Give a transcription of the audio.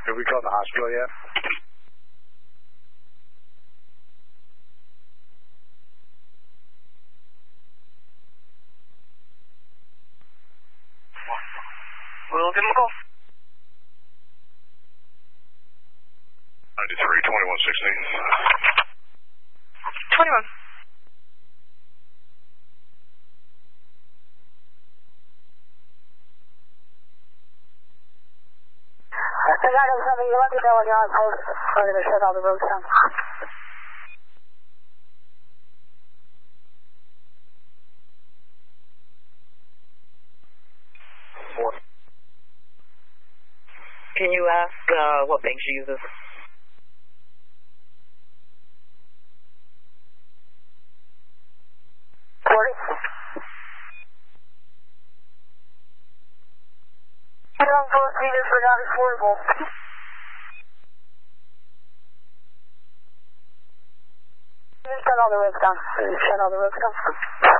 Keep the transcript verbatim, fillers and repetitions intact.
Have we called the hospital yet? We'll give him a call. ninety-three, twenty-one sixteen. twenty-one. I got it, something. You let me know when you're on post. I'm going to shut all the roads down. Can you ask uh, what bank she uses? Corey? I don't go see this for not affordable. Shut all the roads down. Shut all the roads down.